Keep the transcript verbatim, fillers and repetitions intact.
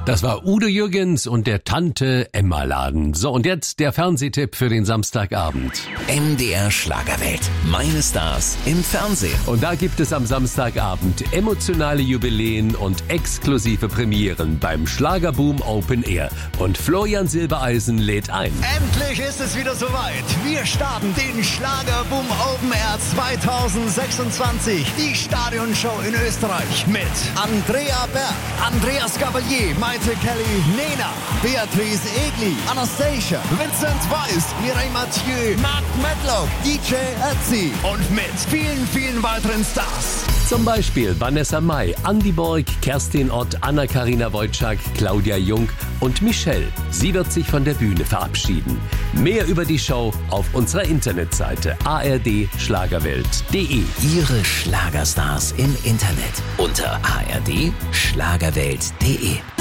Das war Udo Jürgens und der Tante-Emma-Laden. So, und jetzt der Fernsehtipp für den Samstagabend. M D R Schlagerwelt. Meine Stars im Fernsehen. Und da gibt es am Samstagabend emotionale Jubiläen und exklusive Premieren beim Schlagerboom Open Air. Und Florian Silbereisen lädt ein. Endlich ist es wieder soweit. Wir starten den Schlagerboom Open Air zweitausendsechsundzwanzig. Die Stadionshow in Österreich mit Andrea Berg, Andreas Gabalier, Maite Kelly, Nena, Beatrice Egli, Anastasia, Vincent Weiss, Mireille Mathieu, Mark Medlock, D J Ötzi und mit vielen, vielen weiteren Stars. Zum Beispiel Vanessa Mai, Andi Borg, Kerstin Ott, Anna-Karina Wojcik, Claudia Jung und Michelle. Sie wird sich von der Bühne verabschieden. Mehr über die Show auf unserer Internetseite a r d schlagerwelt punkt d e. Ihre Schlagerstars im Internet unter a r d schlagerwelt punkt d e.